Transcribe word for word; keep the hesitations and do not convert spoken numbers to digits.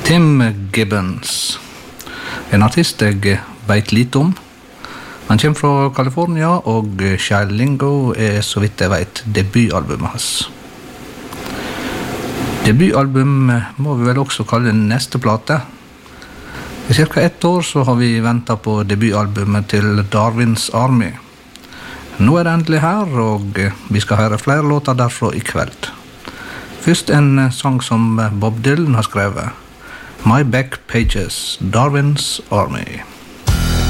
Tim Gibbons, en artist jeg vet lite om. Han kommer fra California, og Child Lingo er, så vidt jeg vet, debutalbumet hans. Debutalbum må vi vel også kalle neste plate. I cirka ett år så har vi ventet på debutalbumet til Darwin's Army. Nå er det endelig her, og vi skal høre flere låter derfra i kveld. Først en sang som Bob Dylan har skrevet. My Back Pages, Darwin's Army.